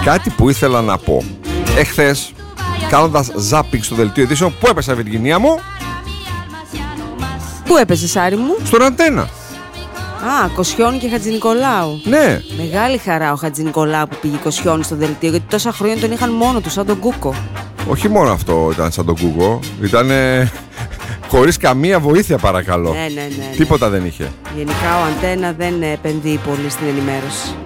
Κάτι που ήθελα να πω. Εχθές, κάνοντας zapping στο δελτίο ειδήσεων, πού έπεσα, Βυργινία μου? Πού έπεσε, Σάρη μου? Στον Αντένα. Α, Κοσιόνι και Χατζηνικολάου. Ναι. Μεγάλη χαρά ο Χατζηνικολάου που πήγε Κοσιόνι στο δελτίο, γιατί τόσα χρόνια τον είχαν μόνο του, σαν τον Κούκο. Όχι μόνο αυτό ήταν σαν τον Κούκο. Ήταν χωρίς καμία βοήθεια, παρακαλώ. Ναι. Τίποτα δεν είχε. Γενικά ο Αντένα δεν επενδύει πολύ στην ενημέρωση.